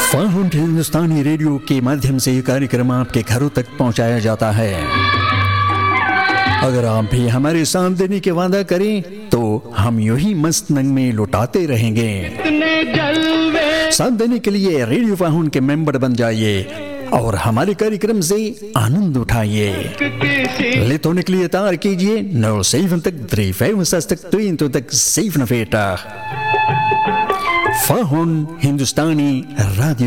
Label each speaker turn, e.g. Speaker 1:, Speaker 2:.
Speaker 1: Found हिंदुस्तानी radio के माध्यम से ये कार्यक्रम आपके घरों तक पहुंचाया जाता है। अगर आप भी हमारे साथ देने के वादा करें तो हम यूं ही मस्त नंग में लुटाते रहेंगे। साथ देने के लिए रेडियो फाउंड के मेंबर बन जाइए और हमारे कार्यक्रम से आनंद उठाइए। लेट होने के लिए तार कीजिए 07353 फाउंड हिंदुस्तानी रेडियो।